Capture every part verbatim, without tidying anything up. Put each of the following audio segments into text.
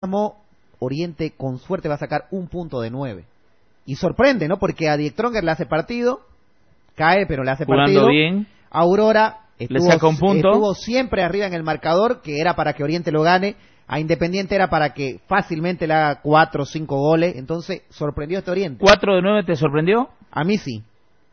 Oriente con suerte va a sacar un punto de nueve. Y sorprende, ¿no? Porque a Diektronger le hace partido, cae, pero le hace jugando partido. bien. Aurora estuvo, le saca un punto. estuvo siempre arriba en el marcador, que era para que Oriente lo gane. A Independiente era para que fácilmente le haga cuatro o cinco goles. Entonces, sorprendió este Oriente. ¿Cuatro de nueve te sorprendió? A mí sí.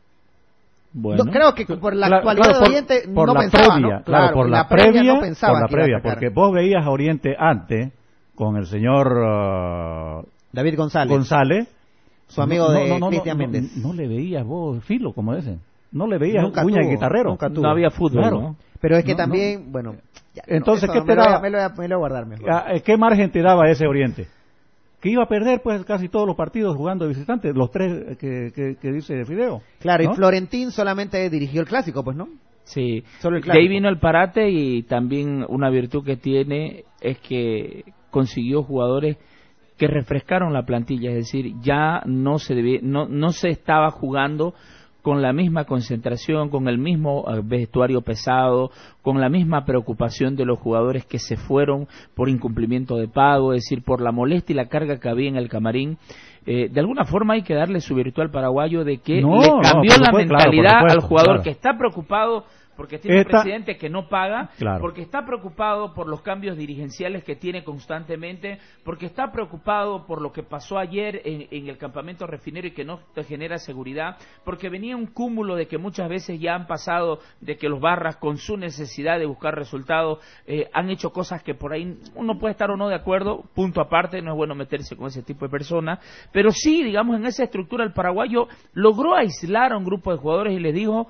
Bueno. No, creo que por la claro, actualidad claro, de Oriente por, por no la pensaba, previa, ¿no? Claro, Claro, por en la, la previa, previa, no pensaba por la que iba a previa, sacar. porque vos veías a Oriente antes con el señor uh, David González, González, su amigo no, de no, no, Cristian no, Méndez. No, no le veías vos filo, como dicen. No le veías Nunca uña tuvo, de guitarrero. nunca tuvo. No había fútbol, Claro. ¿no? Pero es que No, también, no. bueno... Ya, Entonces, no, ¿qué me lo, esperaba? me, lo, me, lo, me lo voy a guardar mejor. ¿A ¿Qué margen te daba ese Oriente? Que iba a perder pues casi todos los partidos jugando de visitante, los tres que, que, que dice Fideo. Claro, ¿no? y Florentín solamente dirigió el clásico, pues, ¿no? Sí, Solo el de clásico. ahí vino el parate y también una virtud que tiene es que consiguió jugadores que refrescaron la plantilla, es decir, ya no se debía, no, no se estaba jugando con la misma concentración, con el mismo vestuario pesado, con la misma preocupación de los jugadores que se fueron por incumplimiento de pago, es decir, por la molestia y la carga que había en el camarín. Eh, de alguna forma hay que darle su virtud al paraguayo de que No, le no, cambió por la supuesto, mentalidad claro, por al supuesto, jugador claro. que está preocupado porque tiene Esta- un presidente que no paga, Claro. porque está preocupado por los cambios dirigenciales que tiene constantemente, porque está preocupado por lo que pasó ayer en, en el campamento refinero y que no te genera seguridad, porque venía un cúmulo de que muchas veces ya han pasado de que los Barras con su necesidad de buscar resultados eh, han hecho cosas que por ahí uno puede estar o no de acuerdo, punto aparte, no es bueno meterse con ese tipo de personas, pero sí, digamos, en esa estructura el paraguayo logró aislar a un grupo de jugadores y les dijo: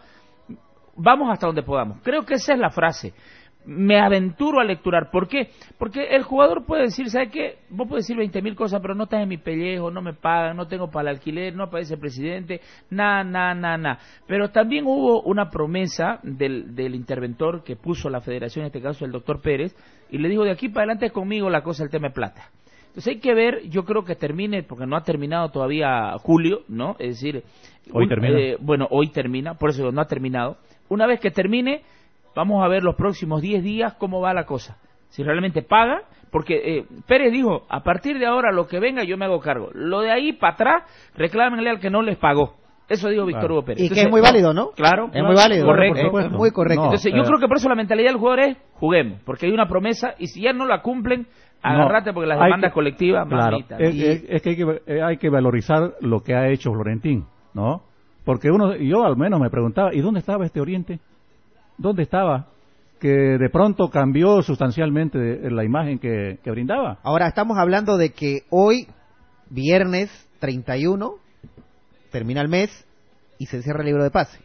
vamos hasta donde podamos. Creo que esa es la frase. Me aventuro a lecturar. ¿Por qué? Porque el jugador puede decir, ¿sabe qué? Vos podés decir veinte mil cosas, pero no estás en mi pellejo, no me pagan, no tengo para el alquiler, no aparece el presidente, nada, nada, nada, nada. Pero también hubo una promesa del, del interventor que puso la federación, en este caso el doctor Pérez, y le dijo: de aquí para adelante es conmigo la cosa, el tema de plata. Entonces hay que ver, yo creo que termine, porque no ha terminado todavía julio, ¿no? Es decir, Hoy un, termina. eh, bueno, hoy termina, por eso no ha terminado. Una vez que termine, vamos a ver los próximos diez días cómo va la cosa. Si realmente paga, porque eh, Pérez dijo: a partir de ahora lo que venga yo me hago cargo. Lo de ahí para atrás, reclámenle al que no les pagó. Eso dijo Víctor Claro. Hugo Pérez. Y Entonces, que es muy válido, ¿no? Claro. Es claro, muy válido. Correcto. Es muy correcto. No, Entonces yo eh, creo que por eso la mentalidad del jugador es: juguemos, porque hay una promesa y si ya no la cumplen, agárrate, porque las hay demandas que- colectivas, claro, mamita. es, Y- es- es que hay que eh, hay que valorizar lo que ha hecho Florentín, ¿no? Porque uno, yo al menos me preguntaba, ¿y dónde estaba este Oriente? ¿Dónde estaba? Que de pronto cambió sustancialmente de- la imagen que, que brindaba. Ahora estamos hablando de que hoy, viernes treinta y uno, termina el mes y se cierra el libro de pase.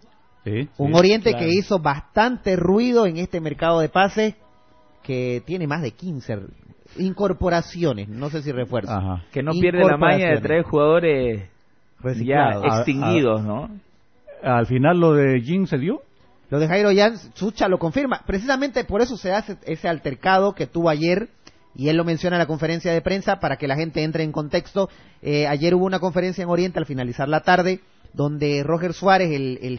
Sí, Un sí, Oriente claro. que hizo bastante ruido en este mercado de pases, que tiene más de quince incorporaciones, no sé si refuerzos. Ajá. que no pierde la maña de traer jugadores ya Reciclados. A- extinguidos, ¿no? Al final lo de Jin se dio. Lo de Jairo Yan, Sucha lo confirma. Precisamente por eso se hace ese altercado que tuvo ayer, y él lo menciona en la conferencia de prensa para que la gente entre en contexto. Eh, ayer hubo una conferencia en Oriente al finalizar la tarde, donde Roger Suárez, el, el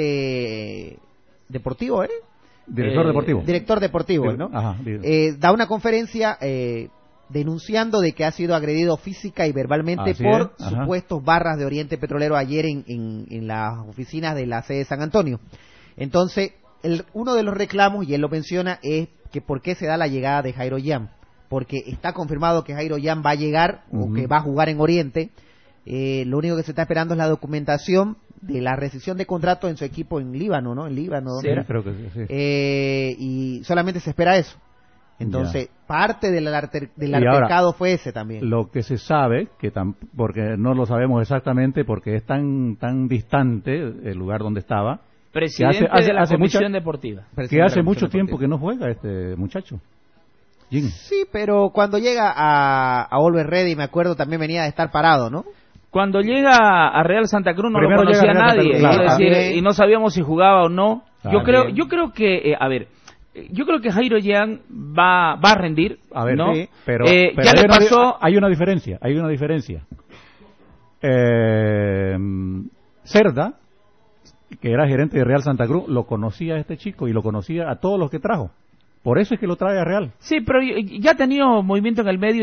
gerente deportivo, ¿eh? Director Eh, deportivo. Director deportivo, Dir- ¿no? Ajá, dir- Eh, da una conferencia eh, denunciando de que ha sido agredido física y verbalmente Así por es, ajá. supuestos barras de Oriente Petrolero ayer en, en, en las oficinas de la sede de San Antonio. Entonces, el, uno de los reclamos, y él lo menciona, es que por qué se da la llegada de Jairo Yan. Porque está confirmado que Jairo Yan va a llegar, o Ujú. que va a jugar en Oriente. Eh, lo único que se está esperando es la documentación de la rescisión de contrato en su equipo en Líbano, ¿no? En Líbano, ¿dónde Sí, era? creo que sí. sí. Eh, y solamente se espera eso. Entonces, parte del, alter, del Y ahora, altercado fue ese también. Lo que se sabe, que tam- porque no lo sabemos exactamente, porque es tan tan distante el lugar donde estaba, Presidente hace- hace- de la hace Comisión mucha- Deportiva. que hace mucho tiempo que no juega este muchacho. Jin. Sí, pero cuando llega a, a Oliver Ready, me acuerdo, también venía de estar parado, ¿no? Cuando llega a Real Santa Cruz no Primero lo conocía llega a Real nadie, Santa Cruz, es claro. decir, También. y no sabíamos si jugaba o no. También. Yo creo, yo creo que, eh, a ver, eh, yo creo que Jairo Yan va, va a rendir, A ver, ¿no? sí, pero, Eh, pero ya hay, le una, di- pasó, hay una diferencia, hay una diferencia. Eh, Cerda, que era gerente de Real Santa Cruz, lo conocía a este chico y lo conocía a todos los que trajo. Por eso es que lo trae a Real. sí, pero ya ha tenido movimiento en el medio.